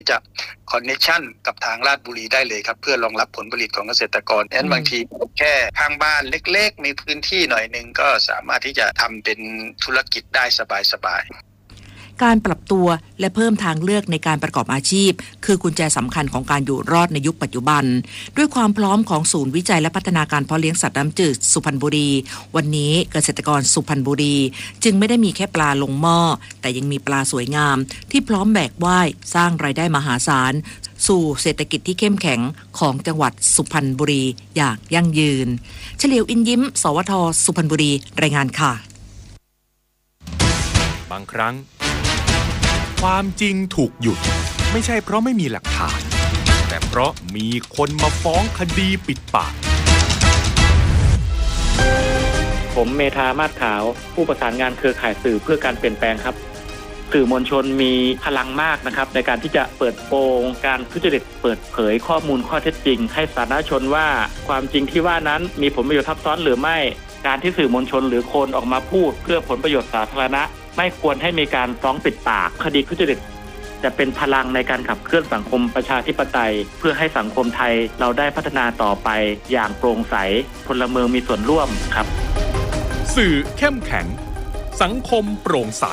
จะคอนเนคชั่นกับทางราชบุรีได้เลยครับเพื่อรองรับผลผลิตของเกษตรกรนั้นบางทีแค่ข้างบ้านเล็กๆมีพื้นที่หน่อยนึงก็สามารถที่จะทำเป็นธุรกิจได้สบายการปรับตัวและเพิ่มทางเลือกในการประกอบอาชีพคือกุญแจสำคัญของการอยู่รอดในยุคปัจจุบันด้วยความพร้อมของศูนย์วิจัยและพัฒนาการเพาะเลี้ยงสัตว์น้ำจืดสุพรรณบุรีวันนี้เกษตรกรสุพรรณบุรีจึงไม่ได้มีแค่ปลาลงหม้อแต่ยังมีปลาสวยงามที่พร้อมแบกว่ายสร้างรายได้มหาศาลสู่เศรษฐกิจที่เข้มแข็งของจังหวัดสุพรรณบุรีอย่างยั่งยืนเฉลียวอินยิ้มสวท.สุพรรณบุรีรายงานค่ะบางครั้งความจริงถูกหยุดไม่ใช่เพราะไม่มีหลักฐานแต่เพราะมีคนมาฟ้องคดีปิดปากผมเมธามาศขาวผู้ประสานงานเครือข่ายสื่อเพื่อการเปลี่ยนแปลงครับสื่อมวลชนมีพลังมากนะครับในการที่จะเปิดโปงการทุจริตเปิดเผยข้อมูลข้อเท็จจริงให้สาธารณชนว่าความจริงที่ว่านั้นมีผลประโยชน์ทับซ้อนหรือไม่การที่สื่อมวลชนหรือคนออกมาพูดเพื่อผลประโยชน์สาธารณะไม่ควรให้มีการฟ้องปิดปากคดีทุจริตจะเป็นพลังในการขับเคลื่อนสังคมประชาธิปไตยเพื่อให้สังคมไทยเราได้พัฒนาต่อไปอย่างโปร่งใสพลเมืองมีส่วนร่วมครับสื่อเข้มแข็งสังคมโปร่งใส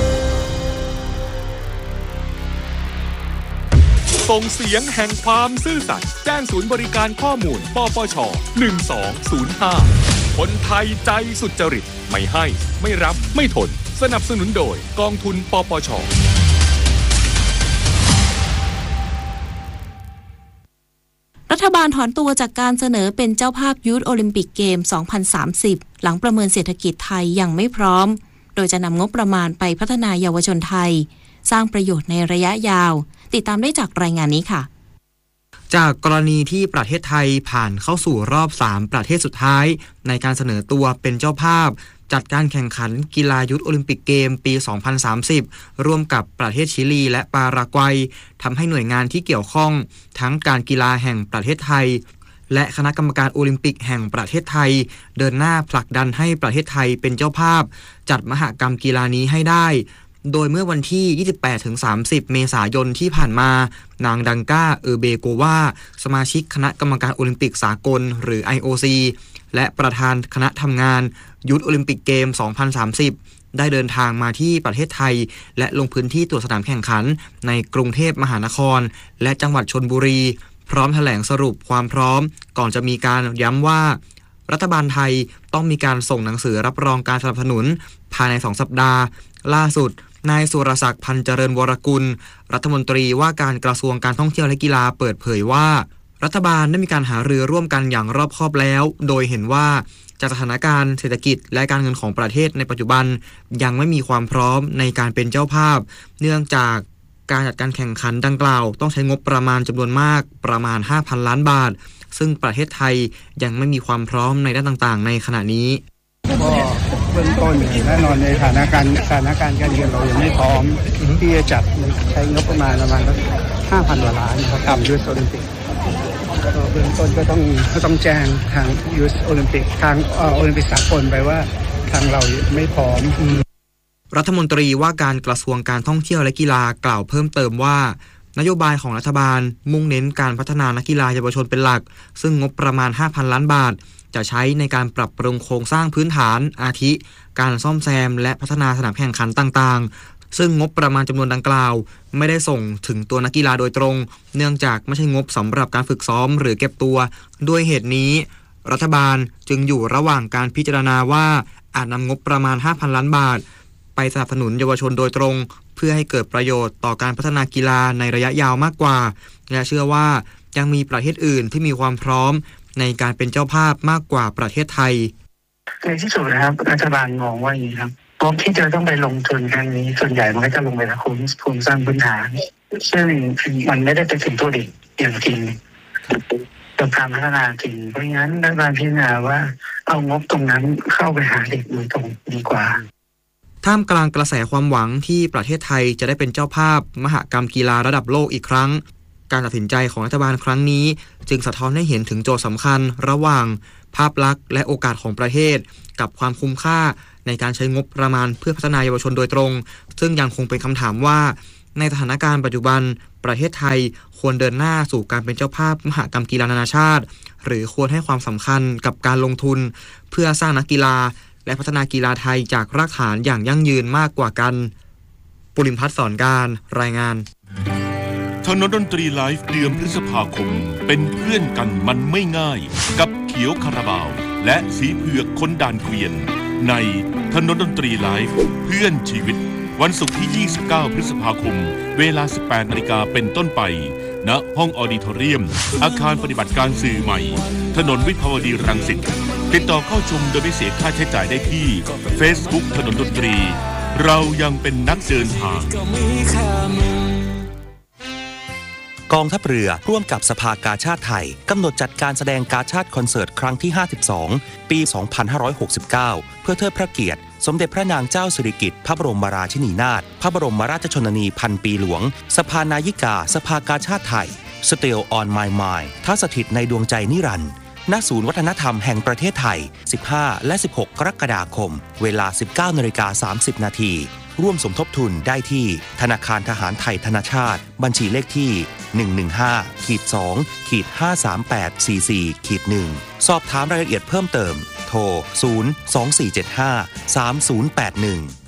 ส่งเสียงแห่งความซื่อสัตย์แจ้งศูนย์บริการข้อมูลปปช1205คนไทยใจสุจริตไม่ให้ไม่รับไม่ทนสนับสนุนโดยกองทุนปปชรัฐบาลถอนตัวจากการเสนอเป็นเจ้าภาพยูทโอลิมปิกเกม 2030 หลังประเมินเศรษฐกิจไทยยังไม่พร้อมโดยจะนำงบประมาณไปพัฒนาเยาวชนไทยสร้างประโยชน์ในระยะยาวติดตามได้จากรายงานนี้ค่ะจากกรณีที่ประเทศไทยผ่านเข้าสู่รอบ 3 ประเทศสุดท้ายในการเสนอตัวเป็นเจ้าภาพจัดการแข่งขันกีฬายุทธโอลิมปิกเกมปี 2030 ร่วมกับประเทศชิลีและปารากวัยทำให้หน่วยงานที่เกี่ยวข้องทั้งการกีฬาแห่งประเทศไทยและคณะกรรมการโอลิมปิกแห่งประเทศไทยเดินหน้าผลักดันให้ประเทศไทยเป็นเจ้าภาพจัดมหกรรมกีฬานี้ให้ได้โดยเมื่อวันที่ 28-30 เมษายนที่ผ่านมานางดังก้าเบโกวาสมาชิกคณะกรรมการโอลิมปิกสากลหรือ IOC และประธานคณะทำงานยุทธโอลิมปิกเกม 2030 ได้เดินทางมาที่ประเทศไทยและลงพื้นที่ตรวจสนามแข่งขันในกรุงเทพมหานครและจังหวัดชลบุรีพร้อมแถลงสรุปความพร้อมก่อนจะมีการย้ำว่ารัฐบาลไทยต้องมีการส่งหนังสือรับรองการสนับสนุนภายใน2 สัปดาห์ล่าสุดนายสุรศักดิ์พันธ์เจริญวรกุลรัฐมนตรีว่าการกระทรวงการท่องเที่ยวและกีฬาเปิดเผยว่ารัฐบาลได้มีการหารือร่วมกันอย่างรอบคอบแล้วโดยเห็นว่าจากสถานการณ์เศรษฐกิจและการเงินของประเทศในปัจจุบันยังไม่มีความพร้อมในการเป็นเจ้าภาพเนื่องจากการจัดการแข่งขันดังกล่าวต้องใช้งบประมาณจำนวนมากประมาณ 5,000 ล้านบาทซึ่งประเทศไทยยังไม่มีความพร้อมในด้านต่างๆในขณะนี้ก็เบื้องต้นแน่นอนในสถานการณ์การเงินเรายังไม่พร้อมที่จะจัดใช้งบประมาณ5,000 กว่าล้านครับทำยูทโอลิมปิกเบื้องต้นก็ต้องแจ้งทางยูทโอลิมปิกทางโอลิมปิกสากลไปว่าทางเราไม่พร้อมรัฐมนตรีว่าการกระทรวงการท่องเที่ยวและกีฬากล่าวเพิ่มเติมว่านโยบายของรัฐบาลมุ่งเน้นการพัฒนานักกีฬาเยาวชนเป็นหลักซึ่งงบประมาณ 5,000 ล้านบาทจะใช้ในการปรับปรุงโครงสร้างพื้นฐานอาทิการซ่อมแซมและพัฒนาสนามแข่งขันต่างๆซึ่งงบประมาณจำนวนดังกล่าวไม่ได้ส่งถึงตัวนักกีฬาโดยตรงเนื่องจากไม่ใช่งบสำหรับการฝึกซ้อมหรือเก็บตัวด้วยเหตุนี้รัฐบาลจึงอยู่ระหว่างการพิจารณาว่าอาจนำงบประมาณ 5,000 ล้านบาทไปสนับสนุนเยาวชนโดยตรงเพื่อให้เกิดประโยชน์ต่อการพัฒนากีฬาในระยะยาวมากกว่าและเชื่อว่ายังมีประเทศอื่นที่มีความพร้อมในการเป็นเจ้าภาพมากกว่าประเทศไทยในที่สุดนะครับรัฐบาลมองว่าอย่างนี้ครับงบที่จะต้องไปลงทุนครั้งนี้ส่วนใหญ่มันก็จะลงไปในโครงสร้างพื้นฐานซึ่งมันไม่ได้ไปถึงตัวเด็กอย่างจริงกับการพัฒนาจริงเพราะงั้นรัฐบาลพิจารณาว่าเอางบตรงนั้นเข้าไปหาเด็กโดยตรงดีกว่าท่ามกลางกระแสความหวังที่ประเทศไทยจะได้เป็นเจ้าภาพมหกรรมกีฬาระดับโลกอีกครั้งการตัดสินใจของรัฐบาลครั้งนี้จึงสะท้อนให้เห็นถึงโจทย์สำคัญระหว่างภาพลักษณ์และโอกาสของประเทศกับความคุ้มค่าในการใช้งบประมาณเพื่อพัฒนาเยาวชนโดยตรงซึ่งยังคงเป็นคำถามว่าในสถานการณ์ปัจจุบันประเทศไทยควรเดินหน้าสู่การเป็นเจ้าภาพมหกรรมกีฬานานาชาติหรือควรให้ความสำคัญกับการลงทุนเพื่อสร้างนักกีฬาและพัฒนากีฬาไทยจากรากฐานอย่างยั่งยืนมากกว่ากันปุริมพัฒน์สอนการรายงานถนนดนตรีไลฟ์เดือนพฤษภาคมเป็นเพื่อนกันมันไม่ง่ายกับเขียวคาราบาวและสีเผือกคนด่านเกวียนในถนนดนตรีไลฟ์เพื่อนชีวิตวันศุกร์ที่ 29 พฤษภาคมเวลา 18 นาฬิกาเป็นต้นไปณห้องออดิทอเรียมอาคารปฏิบัติการสื่อใหม่ถนนวิภาวดีรังสิตติดต่อเข้าชมโดยไม่เสียค่าใช้จ่ายได้ที่ Facebook ถนนดนตรีเรายังเป็นนักเดินทางกองทัพเรือร่วมกับสภากาชาดไทยกำหนดจัดการแสดงกาชาดคอนเสิร์ตครั้งที่ 52 ปี 2569 เพื่อเทิดพระเกียรติสมเด็จพระนางเจ้าสิริกิติ์พระบรมราชินีนาถพระบรมราชชนนีพันปีหลวงสภานายิกาสภากาชาดไทย Still on my mind ท้าสถิตในดวงใจนิรันดร์ณศูนย์วัฒนธรรมแห่งประเทศไทย 15 และ 16 กรกฎาคมเวลา 19:30 น.ร่วมสมทบทุนได้ที่ธนาคารทหารไทยธนชาติบัญชีเลขที่ 115-2-53844-1 สอบถามรายละเอียดเพิ่มเติมโทร 024753081